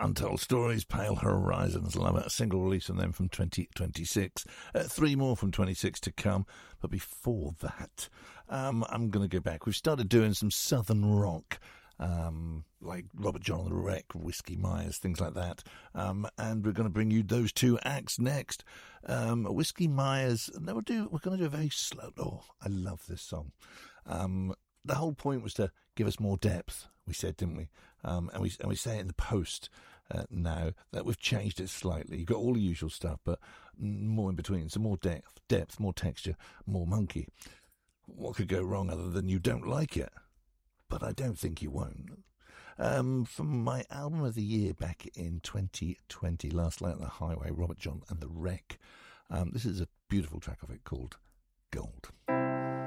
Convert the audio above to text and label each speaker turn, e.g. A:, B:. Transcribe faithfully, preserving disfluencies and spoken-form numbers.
A: Untold Stories, Pale Horizons, love it. A single release from them from twenty twenty-six. Uh, three more from twenty-six to come. But before that, um, I'm going to go back. We've started doing some southern rock, um, like Robert John and the Wreck, Whiskey Myers, things like that. Um, and we're going to bring you those two acts next. Um, Whiskey Myers, no, we'll do, we're going to do a very slow. Oh, I love this song. Um, the whole point was to give us more depth, we said, didn't we? Um, and we and we say it in the post uh, now that we've changed it slightly. You've got all the usual stuff, but more in between. So more depth, depth, more texture, more monkey. What could go wrong other than you don't like it? But I don't think you won't. Um, from my album of the year back in twenty twenty, Last Light on the Highway, Robert John and the Wreck. Um, this is a beautiful track of it called Gold.